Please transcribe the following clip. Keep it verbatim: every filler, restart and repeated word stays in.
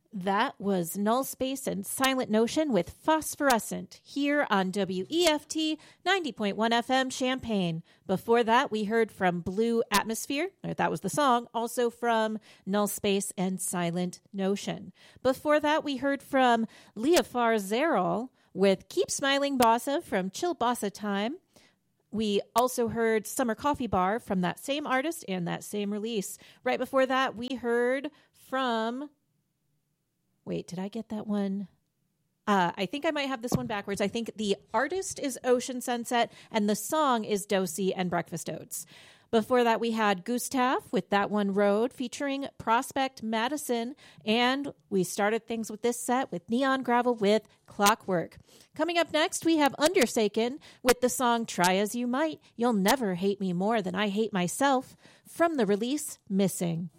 That was Null Space and Silent Notion with Phosphorescent here on W E F T ninety point one F M Champaign. Before that, we heard from Blue Atmosphere. That was the song, also from Null Space and Silent Notion. Before that, we heard from Leofar Zerol with Keep Smiling Bossa from Chill Bossa Time. We also heard Summer Coffee Bar from that same artist and that same release. Right before that, we heard from... Wait, did I get that one? Uh, I think I might have this one backwards. I think the artist is Ocean Sunset and the song is Dosey and Breakfast Oats. Before that, we had Gustav with That One Road featuring Prospect Madison. And we started things with this set with Neon Gravel with Clockwork. Coming up next, we have Undersaken with the song Try As You Might. You'll never hate me more than I hate myself from the release Missing.